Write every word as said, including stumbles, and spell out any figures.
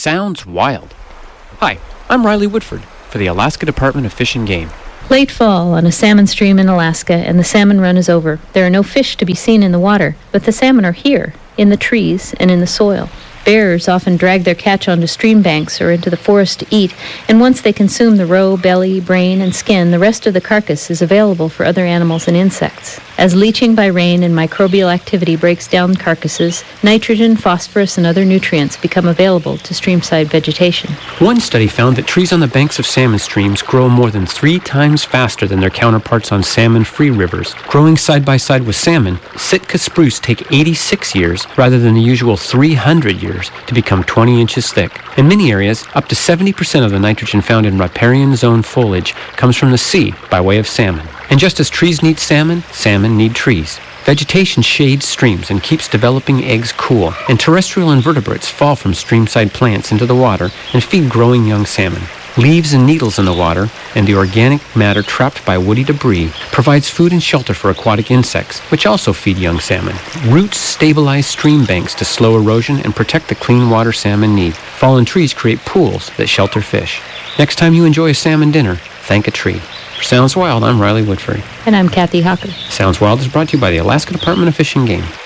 Sounds wild. Hi, I'm Riley Woodford for the Alaska Department of Fish and Game. Late fall on a salmon stream in Alaska, and the salmon run is over. There are no fish to be seen in the water, but the salmon are here, in the trees and in the soil. Bears often drag their catch onto stream banks or into the forest to eat, and once they consume the roe, belly, brain, and skin, the rest of the carcass is available for other animals and insects. As leaching by rain and microbial activity breaks down carcasses, nitrogen, phosphorus, and other nutrients become available to streamside vegetation. One study found that trees on the banks of salmon streams grow more than three times faster than their counterparts on salmon-free rivers. Growing side by side with salmon, Sitka spruce take eighty-six years rather than the usual three hundred years to become twenty inches thick. In many areas, up to seventy percent of the nitrogen found in riparian zone foliage comes from the sea by way of salmon. And just as trees need salmon, salmon need trees. Vegetation shades streams and keeps developing eggs cool, and terrestrial invertebrates fall from streamside plants into the water and feed growing young salmon. Leaves and needles in the water and the organic matter trapped by woody debris provides food and shelter for aquatic insects, which also feed young salmon. Roots stabilize stream banks to slow erosion and protect the clean water salmon need. Fallen trees create pools that shelter fish. Next time you enjoy a salmon dinner, thank a tree. For Sounds Wild, I'm Riley Woodford. And I'm Kathy Hocker. Sounds Wild is brought to you by the Alaska Department of Fish and Game.